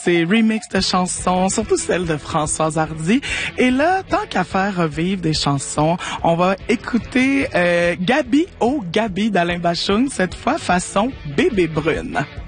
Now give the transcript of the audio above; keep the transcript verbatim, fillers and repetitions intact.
ses remixes de chansons, surtout celles de Françoise Hardy. Et là, tant qu'à faire revivre des chansons, on va écouter euh, Gabi, oh Gabi d'Alain Bachung, cette fois façon Bébé Brune.